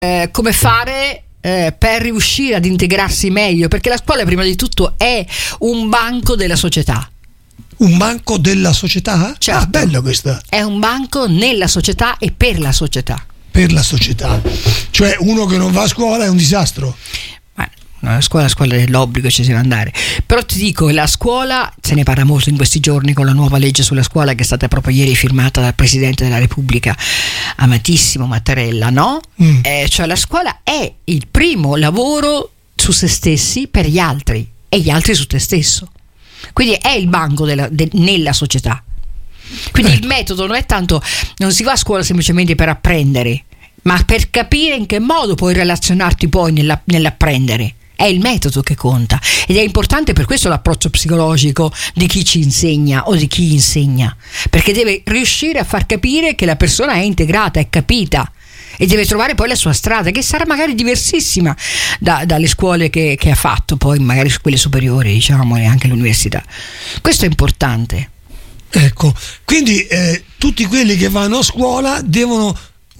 come fare per riuscire ad integrarsi meglio, perché la scuola prima di tutto è un banco della società. Un banco della società? Certo. Ah, bello questo. È un banco nella società e per la società. Per la società. Cioè uno che non va a scuola è un disastro. La scuola dell'obbligo, ci si deve andare. Però ti dico, la scuola, se ne parla molto in questi giorni con la nuova legge sulla scuola che è stata proprio ieri firmata dal Presidente della Repubblica, amatissimo Mattarella, no? Cioè la scuola è il primo lavoro su se stessi per gli altri e gli altri su te stesso. Quindi è il banco nella società. Quindi il metodo non è tanto, non si va a scuola semplicemente per apprendere, ma per capire in che modo puoi relazionarti poi nell'apprendere. È il metodo che conta, ed è importante per questo l'approccio psicologico di chi ci insegna o di chi insegna, perché deve riuscire a far capire che la persona è integrata, è capita, e deve trovare poi la sua strada, che sarà magari diversissima dalle scuole che ha fatto, poi magari quelle superiori, diciamo, e anche l'università. Questo è importante. Ecco, quindi tutti quelli che vanno a scuola devono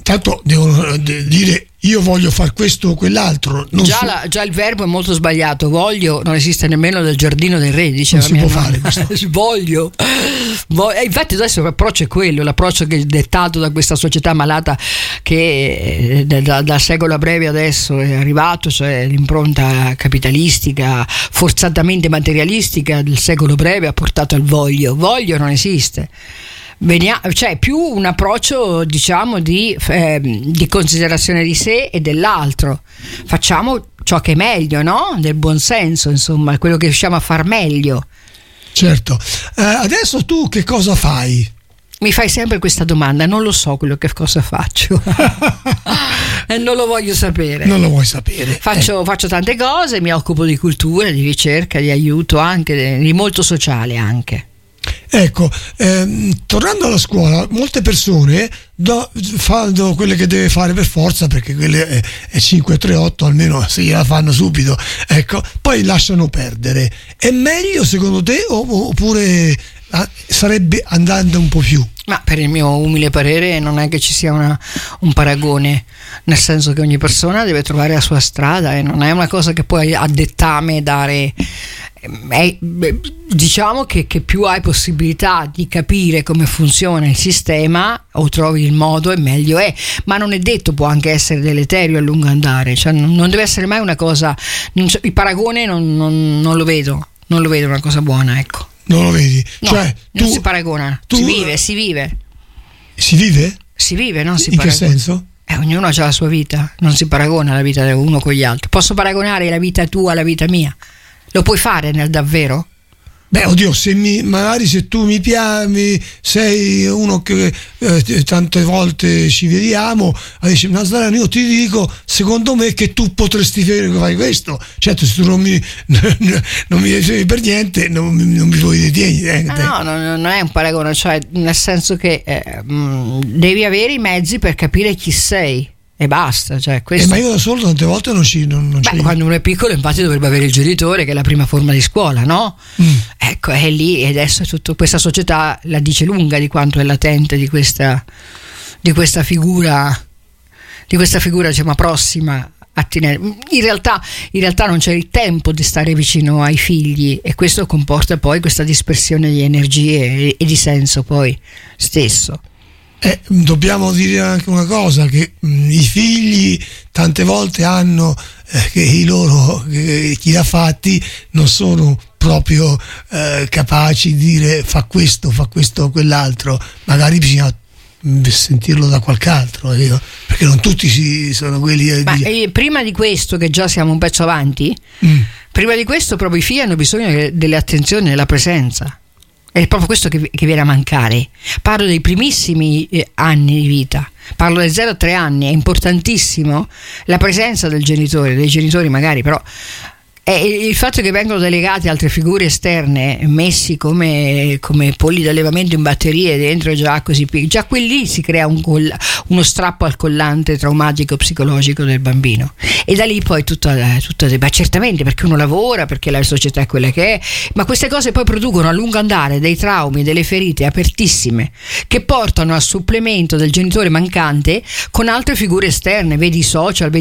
dire io voglio fare questo o quell'altro. Già il verbo è molto sbagliato. Voglio non esiste nemmeno nel giardino del re, diceva non si può fare questo. Voglio. Infatti adesso l'approccio è quello, l'approccio che è dettato da questa società malata che dal secolo a breve adesso è arrivato, cioè l'impronta capitalistica forzatamente materialistica del secolo breve ha portato al voglio non esiste. Cioè più un approccio, diciamo, di considerazione di sé e dell'altro. Facciamo ciò che è meglio, no? Del buon senso, insomma, quello che riusciamo a far meglio. Certo. Adesso tu che cosa fai? Mi fai sempre questa domanda, non lo so quello che cosa faccio. E non lo voglio sapere. Non lo vuoi sapere. Faccio tante cose, mi occupo di cultura, di ricerca, di aiuto, anche di molto sociale anche. Ecco, tornando alla scuola, molte persone fanno quelle che deve fare per forza, perché quelle è 5-3-8, almeno se la fanno subito, ecco, poi lasciano perdere. È meglio secondo te oppure sarebbe andando un po' più? Ma per il mio umile parere non è che ci sia un paragone, nel senso che ogni persona deve trovare la sua strada e non è una cosa che puoi a dettame dare. Diciamo che più hai possibilità di capire come funziona il sistema o trovi il modo e meglio è, ma non è detto, può anche essere deleterio a lungo andare, cioè non deve essere mai una cosa, il paragone non lo vedo una cosa buona, ecco. Non lo vedi? No, cioè, non si paragona, si vive. Si vive? Si vive, non si paragona. In che senso? Ognuno ha la sua vita, non si paragona la vita di uno con gli altri. Posso paragonare la vita tua alla vita mia? Lo puoi fare nel davvero? Beh, oddio, magari se tu mi piaci, sei uno che tante volte ci vediamo, dici, Nazareno, io ti dico, secondo me che tu potresti fare questo. Certo, se tu non mi dici per niente, non mi puoi dire. No, non è un paragone, cioè nel senso che devi avere i mezzi per capire chi sei. E basta, cioè questo. Ma io da solo tante volte non ci. Quando uno è piccolo, infatti, dovrebbe avere il genitore, che è la prima forma di scuola, no? Ecco, è lì, e adesso è tutto, questa società la dice lunga di quanto è latente di questa figura, diciamo, prossima a tenere. In realtà non c'è il tempo di stare vicino ai figli, e questo comporta poi questa dispersione di energie e di senso poi stesso. Dobbiamo dire anche una cosa, che i figli tante volte hanno che chi li ha fatti non sono proprio capaci di dire fa questo o quell'altro, magari bisogna sentirlo da qualche altro, perché non tutti sono quelli prima di questo, che già siamo un pezzo avanti, prima di questo proprio i figli hanno bisogno delle attenzioni e della presenza. È proprio questo che viene a mancare. Parlo dei primissimi anni di vita, parlo dai 0 a 3 anni. È importantissimo la presenza dei genitori magari, però E il fatto che vengono delegate altre figure esterne, messi come polli d'allevamento in batterie dentro, già così già quelli si crea uno strappo al collante traumatico psicologico del bambino, e da lì poi tutto ma certamente, perché uno lavora, perché la società è quella che è, ma queste cose poi producono a lungo andare dei traumi, delle ferite apertissime che portano a supplemento del genitore mancante con altre figure esterne, vedi i social,